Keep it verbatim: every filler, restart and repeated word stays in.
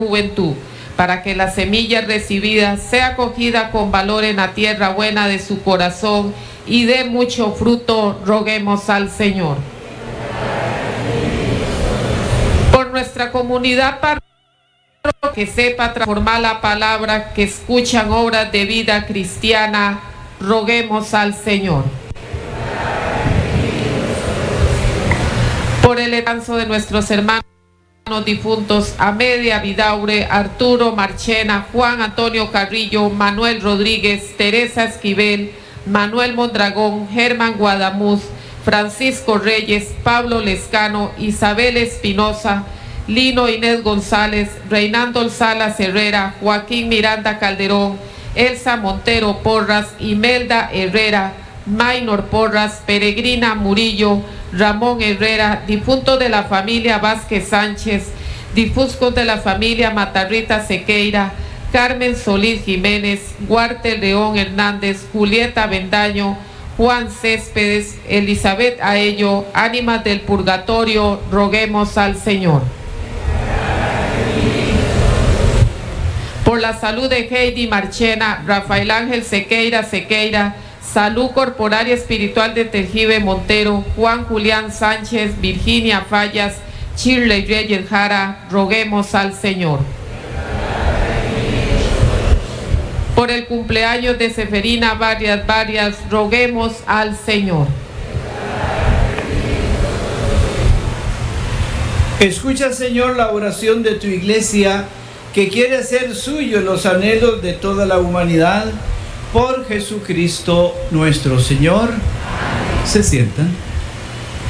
juventud, para que la semilla recibida sea acogida con valor en la tierra buena de su corazón y dé mucho fruto, roguemos al Señor. Por nuestra comunidad parroquial, que sepa transformar la palabra, que escuchan obras de vida cristiana, roguemos al Señor. Por el descanso de nuestros hermanos difuntos Amelia Vidaure, Arturo Marchena, Juan Antonio Carrillo, Manuel Rodríguez, Teresa Esquivel, Manuel Mondragón, Germán Guadamuz, Francisco Reyes, Pablo Lescano, Isabel Espinosa, Lino Inés González, Reinaldo Salas Herrera, Joaquín Miranda Calderón, Elsa Montero Porras, Imelda Herrera, Maynor Porras, Peregrina Murillo, Ramón Herrera, difunto de la familia Vázquez Sánchez, difuntos de la familia Matarrita Sequeira, Carmen Solís Jiménez, Guarte León Hernández, Julieta Bendaño, Juan Céspedes, Elizabeth Aello, ánimas del purgatorio, roguemos al Señor. Por la salud de Heidi Marchena, Rafael Ángel Sequeira Sequeira, salud corporal y espiritual de Tejibe Montero, Juan Julián Sánchez, Virginia Fallas, Shirley Reyes Jara, roguemos al Señor. Por el cumpleaños de Seferina Varias Varias, roguemos al Señor. Escucha, Señor, la oración de tu iglesia, que quiere hacer suyo los anhelos de toda la humanidad, por Jesucristo nuestro Señor. Se sientan.